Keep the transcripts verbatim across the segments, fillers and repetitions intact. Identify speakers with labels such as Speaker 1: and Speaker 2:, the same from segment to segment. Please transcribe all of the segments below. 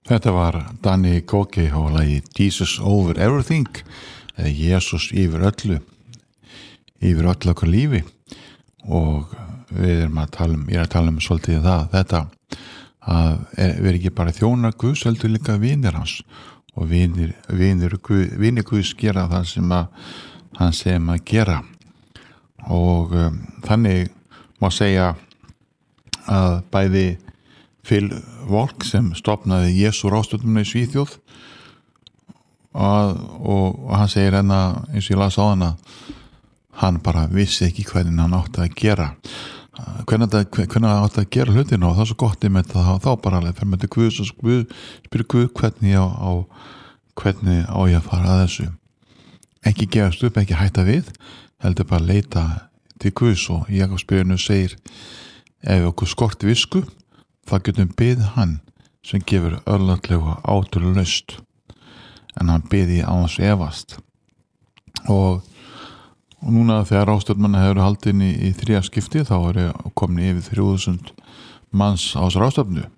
Speaker 1: Þetta var Danny Koki og lagi Jesus Over Everything, eða Jesus yfir öllu, yfir öllu okkar lífi. Og við erum að tala um, ég er að tala um svolítið það, þetta að við erum ekki bara þjónar Guðs, heldur líka vinir hans, og vinir, vinir, Guð, vinir Guðs gera það sem að hann segir að gera. Og um, þannig má segja að bæði Phil Volk sem stofnaði Jesu ráðstefnuna í Svíþjóð og, og, og hann segir hérna eins og ég las á hana, hann bara vissi ekki hvernig hann átti að gera hvernig, hvernig hann átti að gera hlutina, og það er svo gott með það, þá bara alveg fyrir með til Guðs og Guð, spyrir Guð hvernig á, á hvernig á ég að fara að þessu, ekki gefast upp, ekki hætta við, heldur bara leita til Guðs. Og Jakobsbréfinu segir, ef okkur skorti visku, það getum bið hann sem gefur örlandlega átölulaust, en hann biði annars efast. Og, og núna þegar ráðstefnuna hefur haldin í, í þrjá skipti, þá er komin yfir þrjú þúsund manns á þessar ráðstefnu.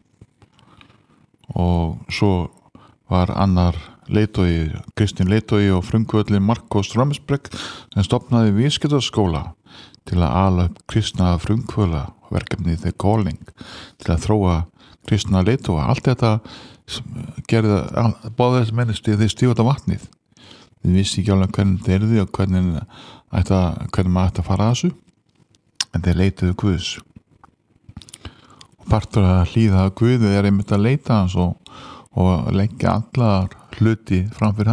Speaker 1: Og svo var annar leiðtogi, Kristinn leiðtogi og frumkvöldin Marcos Strömsberg sem stofnaði viðskiptaskóla til að ala upp kristna frumkvöla, verkefnið The Calling, til að þróa kristna leiðtoga. Allt þetta gerði báði þessi menneski þeir stígu þetta vatnið. Við vissi ekki alveg hvernig þetta erði og hvernig, ætta, hvernig maður ætti að fara að þessu, en þeir leituðu Guðs. Og partur að hlýða að Guði er einmitt að leita hans og, og leggja allar hluti framfyrir